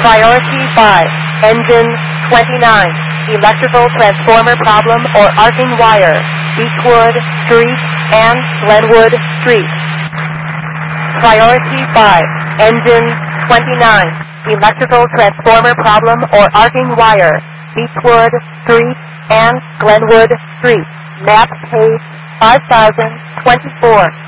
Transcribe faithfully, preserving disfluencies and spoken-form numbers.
Priority five, engine twenty-nine, electrical transformer problem or arcing wire, Beechwood Street and Glenwood Street. Priority five, engine twenty-nine, electrical transformer problem or arcing wire, Beechwood Street and Glenwood Street. Map page five thousand twenty-four.